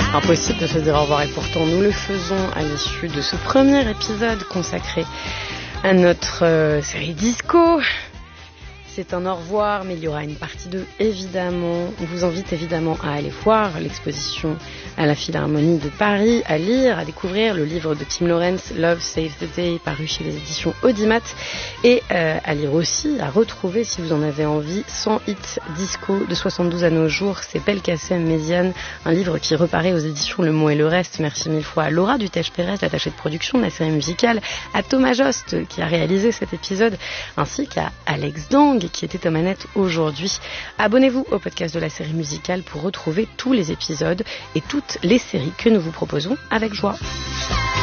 Impossible de se dire au revoir et pourtant nous le faisons à l'issue de ce premier épisode consacré à notre série disco. C'est un au revoir, mais il y aura une partie 2 évidemment. On vous invite évidemment à aller voir l'exposition à la Philharmonie de Paris, à lire, à découvrir le livre de Tim Lawrence, Love Saves the Day, paru chez les éditions Audimat, et à lire aussi, à retrouver si vous en avez envie, 100 hits disco de 72 à nos jours. C'est Belkacem Méziane, un livre qui reparaît aux éditions Le Mot et le Reste. Merci mille fois à Laura Dutèche-Pérez, l'attachée de production de la série musicale, à Thomas Jost qui a réalisé cet épisode, ainsi qu'à Alex Dang qui était aux manettes aujourd'hui. Abonnez-vous au podcast de la série musicale pour retrouver tous les épisodes et toutes les séries que nous vous proposons avec joie.